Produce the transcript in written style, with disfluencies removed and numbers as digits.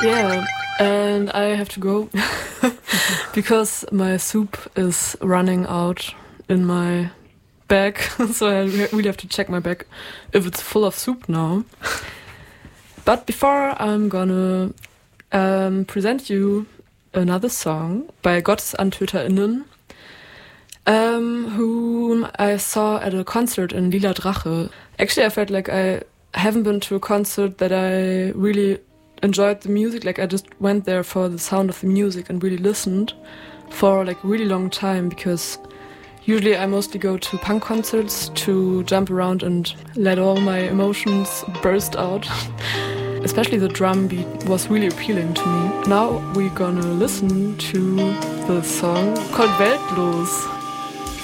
Yeah, and I have to go because my soup is running out in my bag. So I really have to check my bag if it's full of soup now. But before, I'm gonna present you another song by GottesantöterInnen, whom I saw at a concert in Lila Drache. Actually, I felt like I haven't been to a concert that I really enjoyed the music. Like, I just went there for the sound of the music and really listened for like a really long time, because usually I mostly go to punk concerts to jump around and let all my emotions burst out. Especially the drum beat was really appealing to me. Now we're gonna listen to the song called Weltlos.